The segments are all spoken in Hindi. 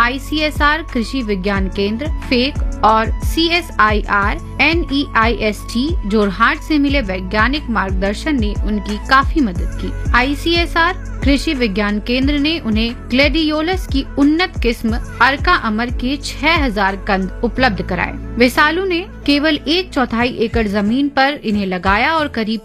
ICSR कृषि विज्ञान केंद्र, फेक और CSIR NEIST जोरहाट से मिले वैज्ञानिक मार्गदर्शन ने उनकी काफी मदद की। ICSR कृषि विज्ञान केंद्र ने उन्हें ग्लेडियोलस की उन्नत किस्म अर्का अमर के 6000 कंद उपलब्ध कराए। वेसालू ने केवल 1/4 एकड़ जमीन पर इन्हें लगाया और करीब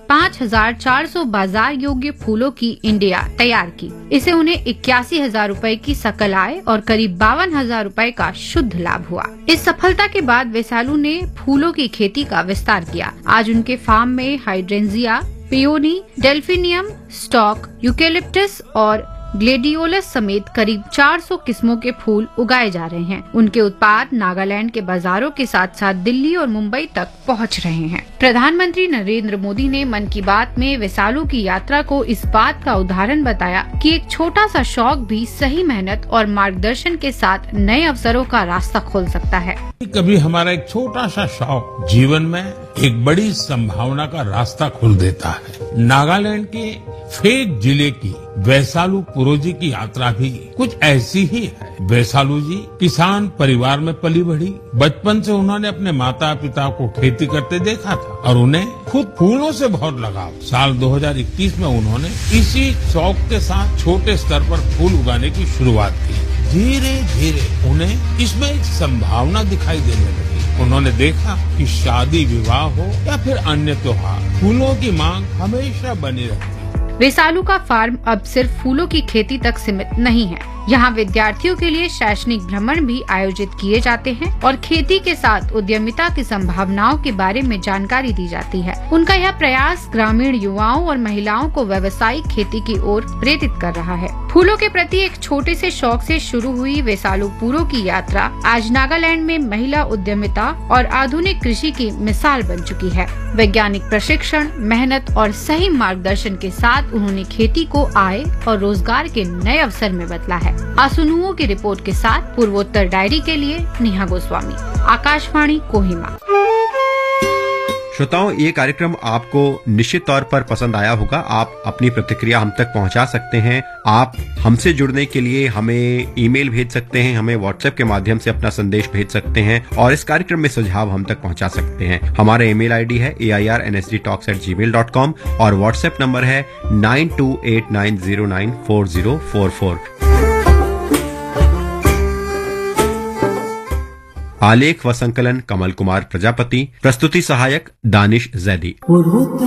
5400 बाजार योग्य फूलों की इंडिया तैयार की। इसे उन्हें 81,000 रुपए की सकल आय और करीब 52,000 रुपए का शुद्ध लाभ हुआ। इस सफलता के बाद वेसालू ने फूलों की खेती का विस्तार किया। आज उनके फार्म में hydrangea, peony, delphinium, stock, eucalyptus और ग्लेडियोलस समेत करीब 400 किस्मों के फूल उगाए जा रहे हैं। उनके उत्पाद नागालैंड के बाजारों के साथ साथ दिल्ली और मुंबई तक पहुंच रहे हैं। प्रधानमंत्री नरेंद्र मोदी ने मन की बात में वेसालू की यात्रा को इस बात का उदाहरण बताया कि एक छोटा सा शौक भी सही मेहनत और मार्गदर्शन के साथ नए अवसरों का रास्ता खोल सकता है। कभी हमारा एक छोटा सा शौक जीवन में एक बड़ी संभावना का रास्ता खोल देता है। नागालैंड के फेक जिले की वैसालू पुरोजी की यात्रा भी कुछ ऐसी ही है। वैसालू जी किसान परिवार में पली बढ़ी। बचपन से उन्होंने अपने माता पिता को खेती करते देखा था और उन्हें खुद फूलों से बहुत लगाव। साल 2021 में उन्होंने इसी शौक के साथ छोटे स्तर पर फूल उगाने की शुरुआत की। धीरे धीरे उन्हें इसमें एक संभावना दिखाई देने लगी। उन्होंने देखा कि शादी विवाह हो या फिर अन्य त्योहार, फूलों की मांग हमेशा बनी रहती है। वेसालू का फार्म अब सिर्फ फूलों की खेती तक सीमित नहीं है। यहाँ विद्यार्थियों के लिए शैक्षणिक भ्रमण भी आयोजित किए जाते हैं और खेती के साथ उद्यमिता की संभावनाओं के बारे में जानकारी दी जाती है। उनका यह प्रयास ग्रामीण युवाओं और महिलाओं को व्यावसायिक खेती की ओर प्रेरित कर रहा है। फूलों के प्रति एक छोटे से शौक से शुरू हुई वेसालू पुरो की यात्रा आज नागालैंड में महिला उद्यमिता और आधुनिक कृषि की मिसाल बन चुकी है। वैज्ञानिक प्रशिक्षण, मेहनत और सही मार्गदर्शन के साथ उन्होंने खेती को आय और रोजगार के नए अवसर में बदला है। आसुनुओं की रिपोर्ट के साथ पूर्वोत्तर डायरी के लिए नेहा गोस्वामी, आकाशवाणी कोहिमा। श्रोताओं, ये कार्यक्रम आपको निश्चित तौर पर पसंद आया होगा। आप अपनी प्रतिक्रिया हम तक पहुंचा सकते हैं। आप हमसे जुड़ने के लिए हमें ईमेल भेज सकते हैं, हमें व्हाट्सएप के माध्यम से अपना संदेश भेज सकते हैं और इस कार्यक्रम में सुझाव हम तक पहुंचा सकते हैं। हमारा ईमेल आईडी है airnsdtalks@gmail.com और व्हाट्सएप नंबर है 9289094044। आलेख व संकलन कमल कुमार प्रजापति, प्रस्तुति सहायक दानिश जैदी।